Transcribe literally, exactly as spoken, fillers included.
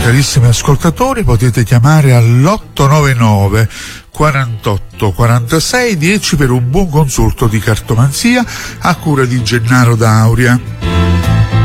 carissimi ascoltatori, potete chiamare all'otto nove nove quarantotto quarantasei dieci per un buon consulto di cartomanzia a cura di Gennaro D'Auria.